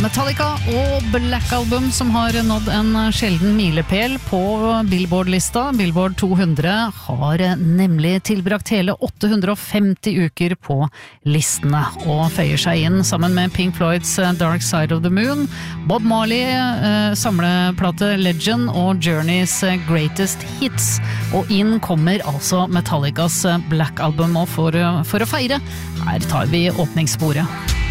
Metallica og Black Album som har nådd en sjelden milepæl på Billboard-lista. Billboard 200 har nemlig tilbrakt hele 850 uker på listene og føyer seg inn sammen med Pink Floyds Dark Side of the Moon, Bob Marley, samleplate Legend og Journeys Greatest Hits. Og inn kommer altså Metallicas Black Album, og for å feire, her tar vi åpningssporet.